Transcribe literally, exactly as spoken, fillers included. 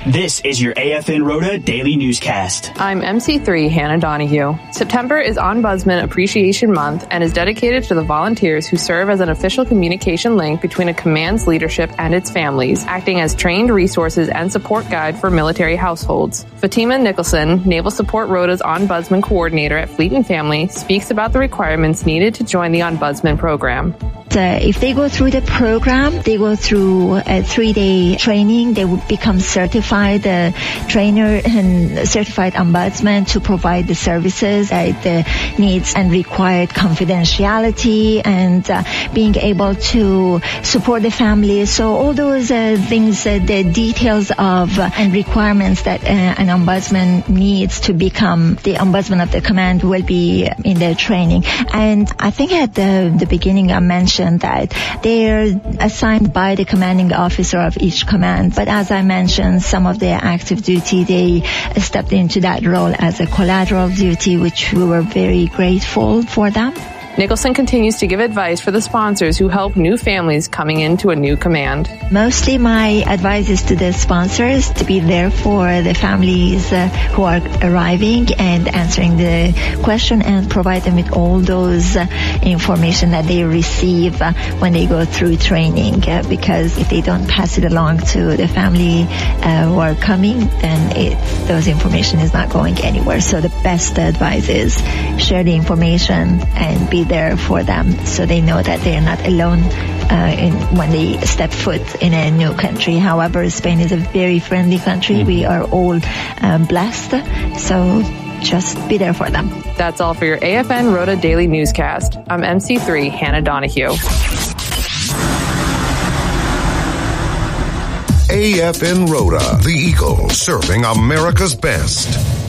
This is your A F N Rhoda Daily Newscast. I'm M C three Hannah Donahue. September is Ombudsman Appreciation Month and is dedicated to the volunteers who serve as an official communication link between a command's leadership and its families, acting as trained resources and support guide for military households. Fatima Nicholson, Naval Support Rhoda's Ombudsman Coordinator at Fleet and Family, speaks about the requirements needed to join the Ombudsman program. Uh, if they go through the program, they go through a three-day training. They will become certified uh, trainer and certified ombudsman to provide the services that the needs and required confidentiality and uh, being able to support the family. So all those uh, things, uh, the details of uh, and requirements that uh, an ombudsman needs to become the ombudsman of the command will be in the training. And I think at the, the beginning I mentioned that they're assigned by the commanding officer of each command. But as I mentioned, some of their active duty, they stepped into that role as a collateral duty, which we were very grateful for them. Nicholson continues to give advice for the sponsors who help new families coming into a new command. Mostly my advice is to the sponsors to be there for the families uh, who are arriving and answering the question and provide them with all those uh, information that they receive uh, when they go through training. Uh, because if they don't pass it along to the family uh, who are coming, then it, those information is not going anywhere. So the best advice is share the information and be there for them so they know that they're not alone uh, in, when they step foot in a new country. However, Spain is a very friendly country. Mm-hmm. We are all um, blessed, so just be there for them. That's all for your A F N Rhoda Daily Newscast. I'm M C three Hannah Donahue. A F N Rhoda, the Eagle, serving America's best.